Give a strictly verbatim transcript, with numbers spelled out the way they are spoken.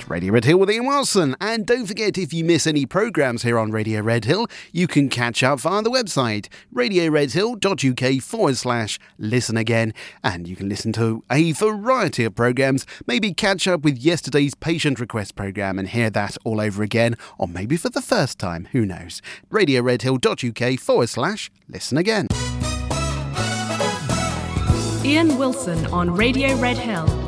It's Radio Red Hill with Ian Wilson. And don't forget, if you miss any programmes here on Radio Red Hill, you can catch up via the website, radioredhill.uk forward slash listen again. And you can listen to a variety of programmes, maybe catch up with yesterday's patient request programme and hear that all over again, or maybe for the first time, who knows. radioredhill.uk forward slash listen again. Ian Wilson on Radio Red Hill.